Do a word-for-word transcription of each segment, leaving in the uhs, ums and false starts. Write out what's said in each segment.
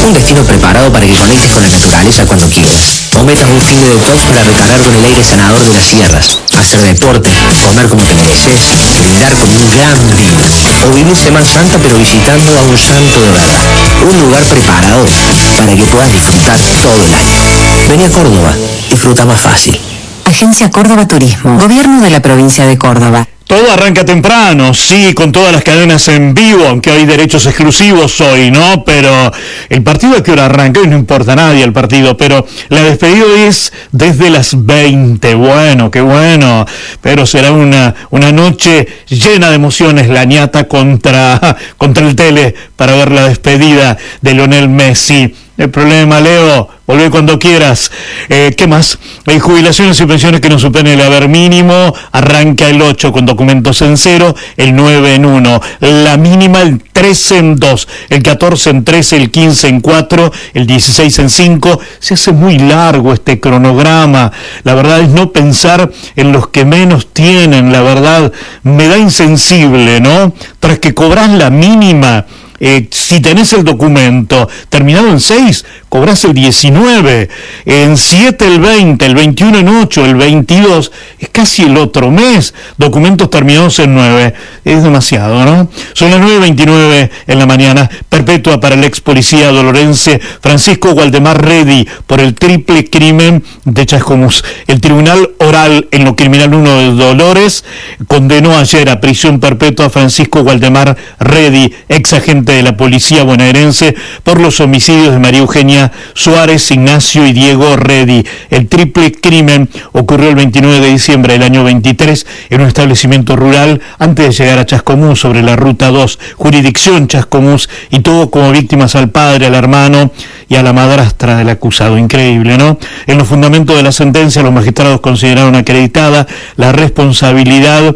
Un destino preparado para que conectes con la naturaleza cuando quieras. O metas un fin de detox para recargar con el aire sanador de las sierras. Hacer deporte, comer como te mereces, brindar con un gran vino. O vivir Semana Santa pero visitando a un santo de verdad. Un lugar preparado para que puedas disfrutar todo el año. Vení a Córdoba, disfruta más fácil. Agencia Córdoba Turismo, Gobierno de la Provincia de Córdoba. Todo arranca temprano, sí, con todas las cadenas en vivo, aunque hay derechos exclusivos hoy, ¿no? Pero el partido a qué hora arranca, hoy no importa a nadie el partido, pero la despedida es desde las veinte, bueno, qué bueno, pero será una, una noche llena de emociones, la ñata contra, contra el Tele para ver la despedida de Lionel Messi. El problema, Leo, volvé cuando quieras. Eh, ¿Qué más? Hay jubilaciones y pensiones que no superen el haber mínimo. Arranca el ocho con documentos en cero, el nueve en uno. La mínima el trece en dos, el catorce en tres, el quince en cuatro, el dieciséis en cinco. Se hace muy largo este cronograma. La verdad es no pensar en los que menos tienen. La verdad me da insensible, ¿no? Tras que cobras la mínima, Eh, si tenés el documento terminado en seis, cobrás el diecinueve, en siete el veinte, el veintiuno en ocho, el veintidós, es casi el otro mes. Documentos terminados en nueve, es demasiado, ¿no? Son las nueve veintinueve en la mañana. Perpetua para el ex policía dolorense Francisco Waldemar Reddy por el triple crimen de Chascomús. El Tribunal Oral en lo Criminal uno de Dolores condenó ayer a prisión perpetua a Francisco Waldemar Reddy, ex agente de la policía bonaerense, por los homicidios de María Eugenia Suárez, Ignacio y Diego Reddy. El triple crimen ocurrió el veintinueve de diciembre del año veintitrés en un establecimiento rural antes de llegar a Chascomús sobre la ruta dos, jurisdicción Chascomús, y tuvo como víctimas al padre, al hermano y a la madrastra del acusado. Increíble, ¿no? En los fundamentos de la sentencia, los magistrados consideraron acreditada la responsabilidad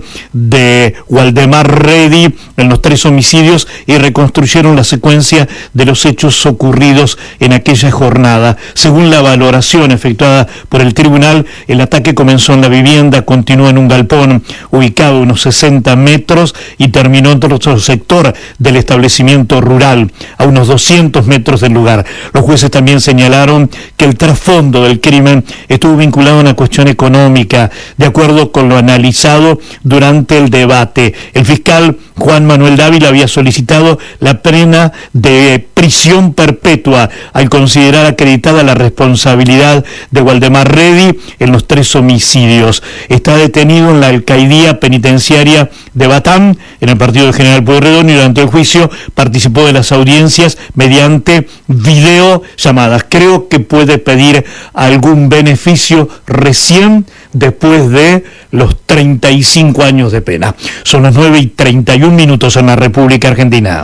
de Waldemar Reddy en los tres homicidios y reconstruyeron la secuencia de los hechos ocurridos en aquella jornada. Según la valoración efectuada por el tribunal, el ataque comenzó en la vivienda, continuó en un galpón ubicado a unos sesenta metros y terminó en otro sector del establecimiento rural, a unos doscientos metros del lugar. Los jueces también señalaron que el trasfondo del crimen estuvo vinculado a una cuestión económica, de acuerdo con lo analizado durante el debate. El fiscal Juan Manuel Dávila había solicitado la pena de prisión perpetua al considerar acreditada la responsabilidad de Waldemar Reddy en los tres homicidios. Está detenido en la alcaidía penitenciaria de Batán, en el partido de General Pueyrredón, y durante el juicio participó de las audiencias mediante videollamadas. Creo que puede pedir algún beneficio recién después de los treinta y cinco años de pena. Son las nueve y treinta y un minutos en la República Argentina.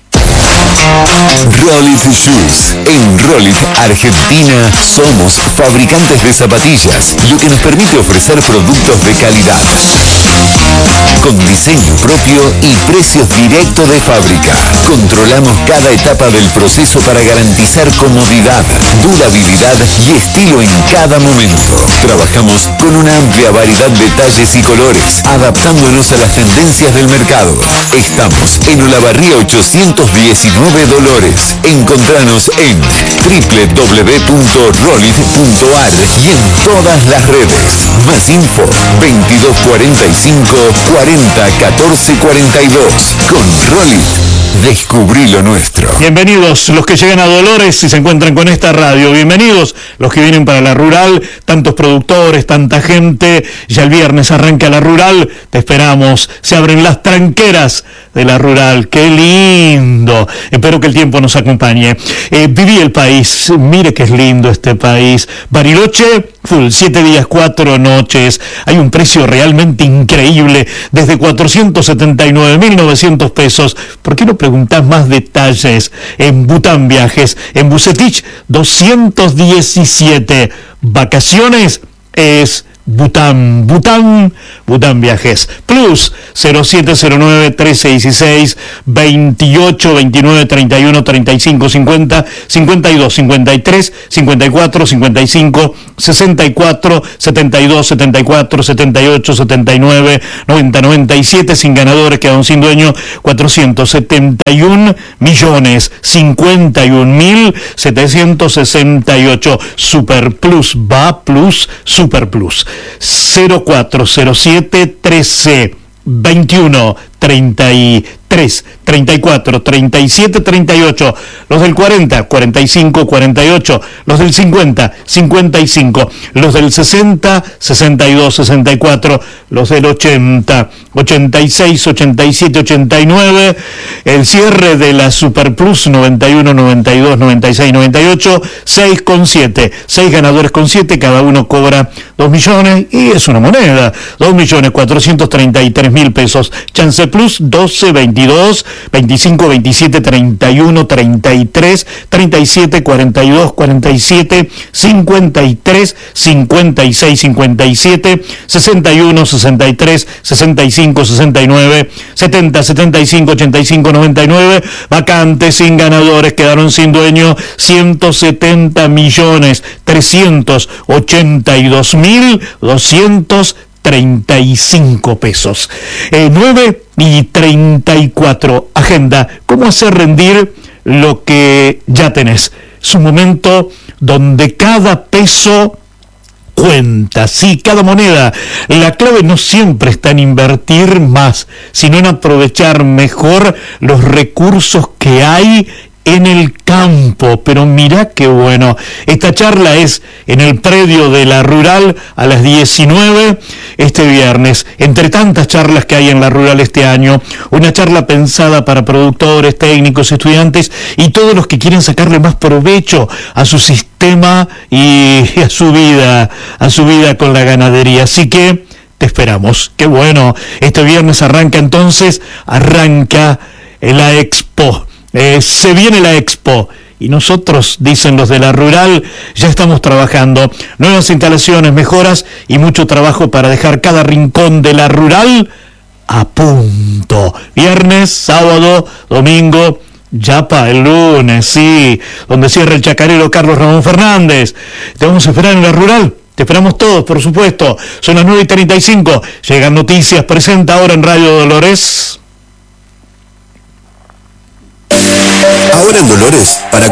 Rolif Shoes. En Rolif, Argentina, somos fabricantes de zapatillas, lo que nos permite ofrecer productos de calidad, con diseño propio y precios directos de fábrica. Controlamos cada etapa del proceso para garantizar comodidad, durabilidad y estilo en cada momento. Trabajamos con una amplia variedad de talles y colores, adaptándonos a las tendencias del mercado. Estamos en Olavarría ochocientos diecinueve Dolores. Encontranos en doble u doble u doble u punto rolif punto a r y en todas las redes. Más info veintidós cuarenta y cinco cuarenta catorce cuarenta y dos. Con Rolif, descubrí lo nuestro. Bienvenidos los que llegan a Dolores y se encuentran con esta radio. Bienvenidos los que vienen para la rural. Tantos productores, tanta gente. Ya el viernes arranca la rural. Te esperamos. Se abren las tranqueras de la rural. ¡Qué lindo! Espero que el tiempo nos acompañe. Eh, viví el país. Mire que es lindo este país. Bariloche, full, siete días, cuatro noches. Hay un precio realmente increíble. Desde cuatrocientos setenta y nueve mil novecientos pesos. ¿Por qué no preguntás más detalles? En Bután Viajes, en Bucetich doscientos diecisiete. Vacaciones es Bután, Bután, Bután Viajes. Plus cero siete cero nueve, trece dieciséis, veintiocho, veintinueve, treinta y uno, treinta y cinco, cincuenta, cincuenta y dos, cincuenta y tres, cincuenta y cuatro, cincuenta y cinco, sesenta y cuatro, setenta y dos, setenta y cuatro, setenta y ocho, setenta y nueve, noventa, noventa y siete, sin ganadores, quedaron sin dueño, cuatrocientos setenta y un millones, cincuenta y un mil, setecientos sesenta y ocho. Super Plus, va Plus, Super Plus. cero cuatro cero siete, trece, veintiuno, treinta y tres, treinta y cuatro, treinta y siete, treinta y ocho, los del cuarenta, cuarenta y cinco, cuarenta y ocho, los del cincuenta, cincuenta y cinco, los del sesenta, sesenta y dos, sesenta y cuatro, los del ochenta, ochenta y seis, ochenta y siete, ochenta y nueve, el cierre de la Super Plus, noventa y uno, noventa y dos, noventa y seis, noventa y ocho, seis con siete, seis ganadores con siete, cada uno cobra dos millones y es una moneda, dos millones cuatrocientos treinta y tres mil pesos. Chance Plus, doce, veintidós, veinticinco, veintisiete, treinta y uno, treinta y tres, treinta y siete, cuarenta y dos, cuarenta y siete, cincuenta y tres, cincuenta y seis, cincuenta y siete, sesenta y uno, sesenta y tres, sesenta y cinco, sesenta y nueve, setenta, setenta y cinco, ochenta y cinco, noventa y nueve, vacantes sin ganadores, quedaron sin dueño ciento setenta millones, trescientos ochenta y dos mil, doscientos treinta y cinco pesos. Eh, nueve y treinta y cuatro. Agenda. ¿Cómo hacer rendir lo que ya tenés? Es un momento donde cada peso cuenta, sí, cada moneda. La clave no siempre está en invertir más, sino en aprovechar mejor los recursos que hay en el campo. Pero mirá qué bueno. Esta charla es en el predio de la Rural a las diecinueve este viernes. Entre tantas charlas que hay en la Rural este año, una charla pensada para productores, técnicos, estudiantes y todos los que quieren sacarle más provecho a su sistema y a su vida, a su vida con la ganadería. Así que te esperamos. Qué bueno. Este viernes arranca entonces, arranca la Expo. Eh, se viene la Expo y nosotros, dicen los de la Rural, ya estamos trabajando. Nuevas instalaciones, mejoras y mucho trabajo para dejar cada rincón de la Rural a punto. Viernes, sábado, domingo, ya para el lunes, sí, donde cierra el chacarero Carlos Ramón Fernández. Te vamos a esperar en la Rural. Te esperamos todos, por supuesto. Son las nueve y treinta y cinco. Llegan noticias. Presenta ahora en Radio Dolores. Ahora en Dolores, para